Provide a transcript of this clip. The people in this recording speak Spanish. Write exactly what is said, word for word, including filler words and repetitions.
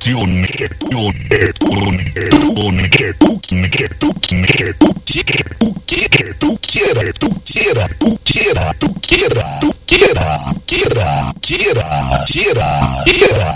canción que tú, que tú, que tú, que tú, que tú, que tú, que tú, que tú quieras, que tú quieras, tú quieras, tú quieras, tú quieras, quiera, quiera, quiera, quiera.